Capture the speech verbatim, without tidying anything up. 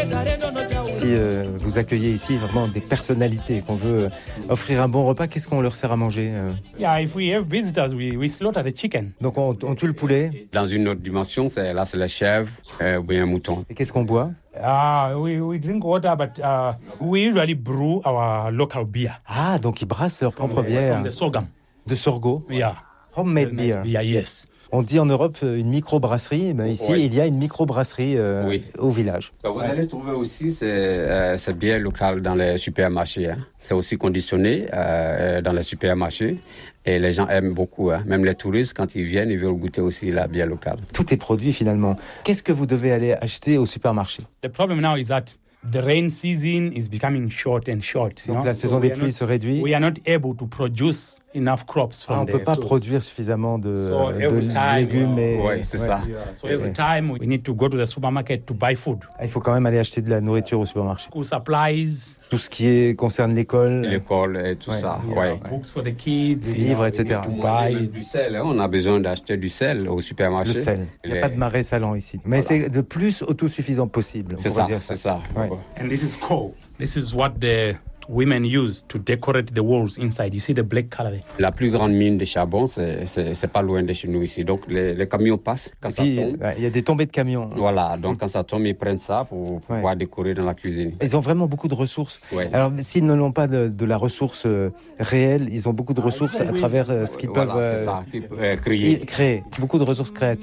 Si euh, vous accueillez ici vraiment des personnalités, qu'on veut euh, offrir un bon repas, qu'est-ce qu'on leur sert à manger euh Yeah, if we have visitors, we, we slaughter the chicken. Donc on, on tue le poulet. Dans une autre dimension, c'est, là c'est la chèvre euh, ou bien un mouton. Et qu'est-ce qu'on boit? Uh, we, we drink water, but uh, we usually brew our local beer. Ah, donc ils brassent leur propre From the- bière From the sorghum. de sorgho. Yeah. Homemade Very nice beer. beer, yes. On dit en Europe euh, une microbrasserie, ben ici Oui. il y a une microbrasserie euh, Oui. au village. Bah, vous allez trouver aussi ces, euh, cette bière locale dans les supermarchés. Hein. C'est aussi conditionné euh, dans les supermarchés et les gens aiment beaucoup. Hein. Même les touristes, quand ils viennent, ils veulent goûter aussi la bière locale. Tout est produit finalement. Qu'est-ce que vous devez aller acheter au supermarché? The problem now is that the rain season is becoming short and short. You Donc know? la saison So des we are pluies not- se réduit. We are not able to produce enough crops Ah, from on ne the peut pas fruits. produire suffisamment de, So de every time, légumes. Et, Ouais, c'est ça. Yeah, so every time we need to go to the supermarket to buy food. Ah, il faut quand même aller acheter de la nourriture au supermarché. School supplies, Tout ce qui est, concerne l'école. L'école et tout Ouais. ça. yeah, Ouais. books for the kids, Des you livres, know, et cetera. we need to Manger buy. du sel, hein. On a besoin d'acheter du sel au supermarché. Le sel. Il n'y a Les- pas de marais salant ici. Mais Voilà. c'est le plus autosuffisant possible. on C'est pourrait ça, dire c'est ça. Ouais. And this is coal. This is what the women use to decorate the walls inside. You see the black color there. La plus grande mine de charbon, c'est, c'est, c'est pas loin de chez nous ici. Donc les, les camions passent quand Et ça puis, tombe. ouais, il y a des tombées de camions. Voilà, donc quand ça tombe, ils prennent ça pour pouvoir décorer dans la cuisine. Ils ont vraiment beaucoup de ressources. Ouais. Alors, s'ils n'ont pas de, de la ressource euh, réelle, ils ont beaucoup de ressources à travers euh, ce qu'ils Voilà, peuvent c'est euh, ça, qui peut, euh, crier. créer. Beaucoup de ressources créatives.